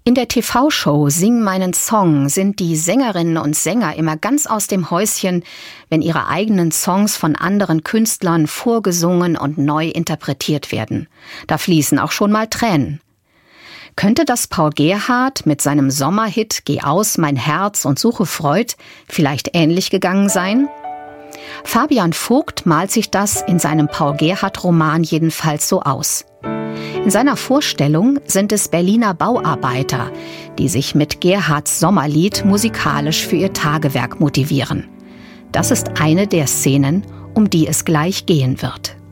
In der TV-Show Sing meinen Song sind die Sängerinnen und Sänger immer ganz aus dem Häuschen, wenn ihre eigenen Songs von anderen Künstlern vorgesungen und neu interpretiert werden. Da fließen auch schon mal Tränen. Könnte das Paul Gerhardt mit seinem Sommerhit Geh aus, mein Herz und suche Freud vielleicht ähnlich gegangen sein? Fabian Vogt malt sich das in seinem Paul Gerhardt-Roman jedenfalls so aus. In seiner Vorstellung sind es Berliner Bauarbeiter, die sich mit Gerhardts Sommerlied musikalisch für ihr Tagewerk motivieren. Das ist eine der Szenen, um die es gleich gehen wird.